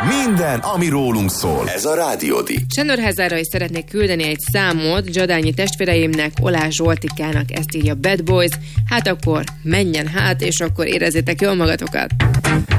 Minden, ami rólunk szól. Ez a Rádiódi. Sándorházára is szeretnék küldeni egy számot Zsadányi testvéreimnek, Olás Zsoltikának, ezt írja Bad Boys. Hát akkor menjen hát, és akkor érezzétek jól magatokat.